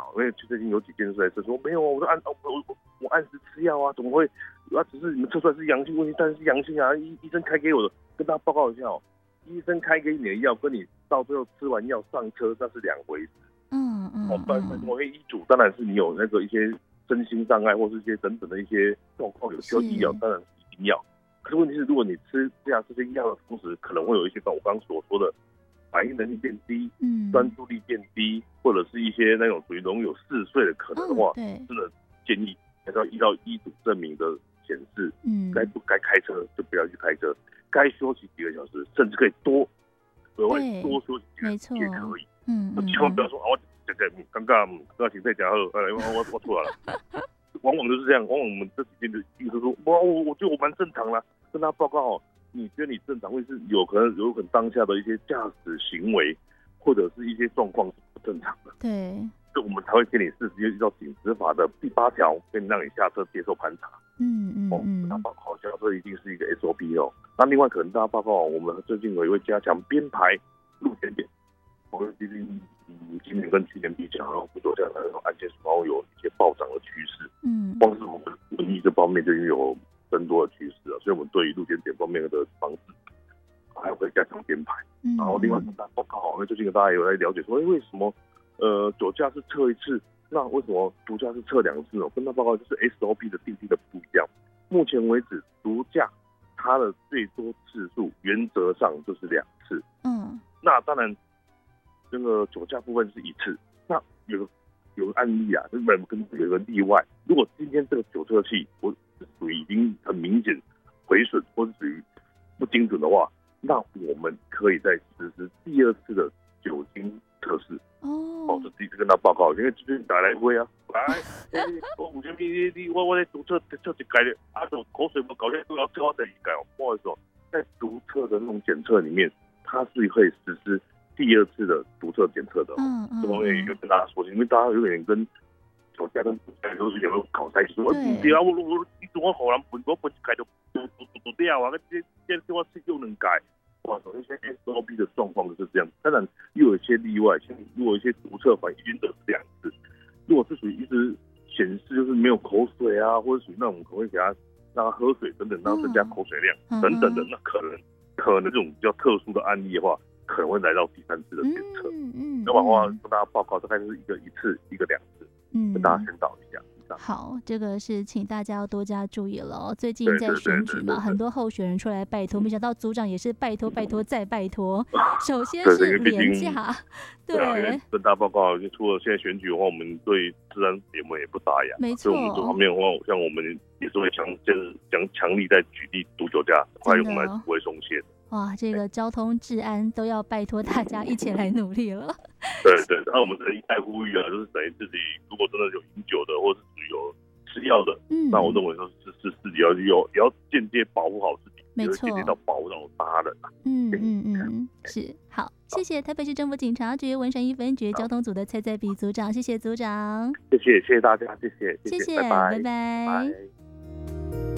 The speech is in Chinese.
因为最近有几件事在测说没有啊，我说我按时吃药啊，怎么会？只是你们测出来是阳性问题，但是阳性啊，医生开给我的，跟大家报告一下哦，医生开给你的药跟你到最后吃完药上车那是两回事。不然我会医嘱，当然是你有那个一些身心障碍或是一些等等的一些状况有需要医疗，当然是一定要。可是问题是，如果你吃这些药的同时，可能会有一些我刚刚所说的反应能力变低，专注力变低，或者是一些那种属于容易有嗜睡的可能的话，真的建议还是要依照医嘱证明的显示，该不该开车就不要去开车，该休息几个小时，甚至可以额外多休息几个小时也可以。千万不要说我刚刚请在家后，我错了。往往就是这样，往往我们这几天的医生说，我觉得我蛮正常啦，跟他报告哦，你觉得你正常会是有可能当下的一些驾驶行为或者是一些状况是不正常的， 对， 所以我们才会给你适时依照警执法的第8条，跟让你下车接受盘查。那报告下车一定是一个 SOP 哦。那另外可能大家报告，我们最近也会加强编排路检点，我们今年跟去年比较，然后不多这样的案件数有一些暴涨的趋势。光是我们文艺这方面就已经有更多的趋势了，所以我们对于路检点方面的方式还会加强编排。然后另外跟大家报告，因为最近大家有在了解说，为什么酒驾是测1次，那为什么毒驾是测2次呢？跟大家报告就是 SOP 的定的不一样。目前为止，毒驾它的最多次数原则上就是2次。那当然。这个酒驾部分是1次，那有个案例啊，有个例外。如果今天这个酒测器属于已经很明显毁损或是属于不精准的话，那我们可以再实施第2次的酒精测试。这第一次跟他报告，因为最近打来回啊，我有什么我在毒测测一改的，就口水不搞定都要测好第2改哦。不好意思哦，在毒测的那种检测里面，它是可以实施第2次的毒测检测的。这方面也跟大家说，因为大家有点跟酒驾跟毒驾都是有没有搞在一起，说对啊，你怎么好人分一改就毒掉啊？这我吃就能改。哇，一些 SOP 的状况就是这样。当然又有一些例外，像如果一些毒测反应原则是2次，如果是属于一直显示就是没有口水啊，或者属于那种可能会给他让他喝水等等，让他增加口水量等等的，那可能这种比较特殊的案例的话，可能会来到第3次的检测。那往往跟大家报告，大概是一次一个2次，跟大家宣导一下。 好，这个是请大家要多加注意了哦。最近在选举嘛，很多候选人出来拜托，没想到组长也是拜托再拜托。首先是廉价，对， 跟大家报告，就除了现在选举的话，我们对治安也不打压， 没错。 所以我们这方面的话，像我们也是会强力在举例毒酒驾，还有我们还是不会松懈的。 哇，这个交通治安都要拜托大家一起来努力了。 对，那我们一再呼吁啊，就是等于自己如果真的有饮酒的，或是有吃药的，那我认为说是自己也要间接保护好自己， 没错， 间接到保护到他人。 是好，谢谢台北市政府警察局文山1分局交通组的蔡在比组长，谢谢组长， 谢谢大家，谢谢， 拜拜。